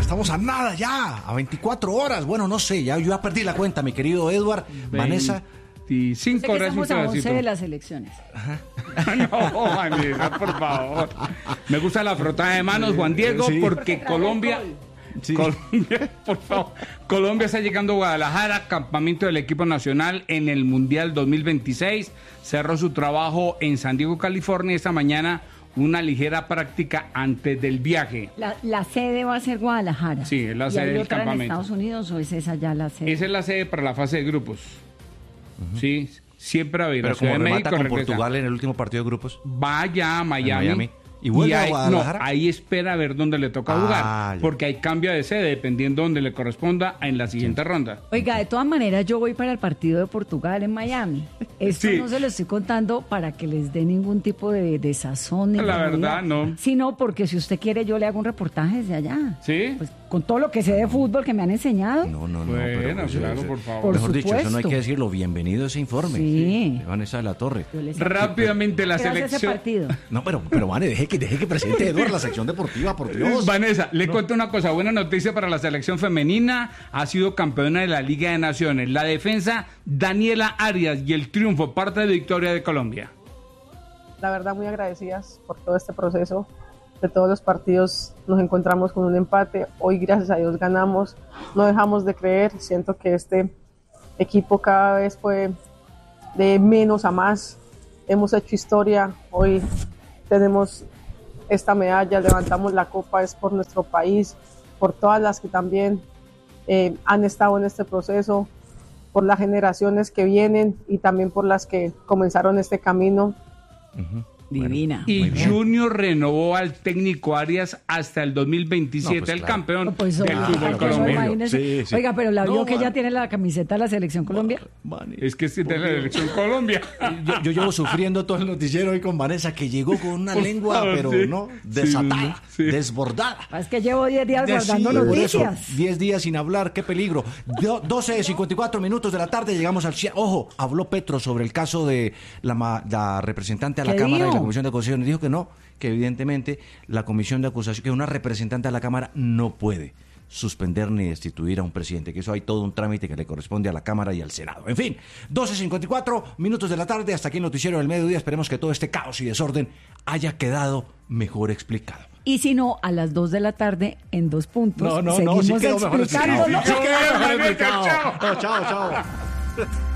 estamos a nada ya, a 24 horas. Bueno, no sé, yo ya perdí la cuenta, mi querido Edward, Vanessa. 25 horas. Estamos a 11 de las elecciones. No, Vanessa, por favor. Me gusta la frotada de manos, Juan Diego, Sí. porque Colombia... Sí. Colombia, por favor. Colombia está llegando a Guadalajara, campamento del equipo nacional en el Mundial 2026. Cerró su trabajo en San Diego, California. Esta mañana una ligera práctica antes del viaje. La sede va a ser Guadalajara. Sí, es la ¿Y sede hay del otra campamento. en Estados Unidos o es esa ya la sede? Esa es la sede para la fase de grupos. Sí, siempre va a ir a Pero Ciudad como de remata México, con regresa. Portugal en el último partido de grupos. Vaya a Miami. ¿Y vuelve a ahí, Guadalajara? No, ahí espera a ver dónde le toca jugar. Ya. Porque hay cambio de sede dependiendo donde le corresponda en la siguiente ronda. Oiga, de todas maneras yo voy para el partido de Portugal en Miami. Esto Sí. no se lo estoy contando para que les dé ningún tipo de sazón. Ni La incomodidad, verdad, no. Sino porque si usted quiere yo le hago un reportaje desde allá. ¿Sí? Pues con todo lo que sé de fútbol que me han enseñado. No. Bueno, pues, claro, por favor. Por mejor dicho, eso no hay supuesto. que decirlo. Bienvenido a ese informe. Sí. De Vanessa de la Torre. Yo les- Rápidamente la Gracias a ese selección. partido. No, pero Vane, deje que presente Edward la sección deportiva, por Dios. Vanessa, le cuento una cosa, buena noticia para la selección femenina, ha sido campeona de la Liga de Naciones, la defensa Daniela Arias y el triunfo, parte de victoria de Colombia. La verdad muy agradecidas por todo este proceso. De todos los partidos nos encontramos con un empate. Hoy gracias a Dios ganamos. No dejamos de creer. Siento que este equipo cada vez fue de menos a más. Hemos hecho historia. Hoy tenemos esta medalla, levantamos la copa. Es por nuestro país, por todas las que también han estado en este proceso, por las generaciones que vienen y también por las que comenzaron este camino. Divina. Y Muy bien. Junior renovó al técnico Arias hasta el 2027, No, pues, el claro. campeón No, pues, del oiga, fútbol eso colombiano. imagínese. Sí, sí. Oiga, pero la vio No, que ya man. tiene la camiseta de la selección Colombia. Vane. Es que es de la selección Colombia. Yo llevo sufriendo todo el noticiero hoy con Vanessa, que llegó con una Por lengua, favor, pero sí. no, Sí, desatada, sí. desbordada. Es que llevo 10 días guardando Sí, por eso, noticias. 10 días sin hablar, qué peligro. 12:54 minutos de la tarde, llegamos al cierre. Ojo, habló Petro sobre el caso de la representante a la ¿Qué Cámara y dijo? la Comisión de Acusación. Dijo que no, que evidentemente la Comisión de Acusación, que una representante a la Cámara no puede suspender ni destituir a un presidente, que eso hay todo un trámite que le corresponde a la Cámara y al Senado. En fin, 12:54 minutos de la tarde, hasta aquí el noticiero del mediodía. Esperemos que todo este caos y desorden haya quedado mejor explicado. Y si no, a las 2 de la tarde, en 2 puntos, No, seguimos sí quedó mejor explicado. explicándolo. Sí quedó mejor Vanessa, explicado. chao. No, chao.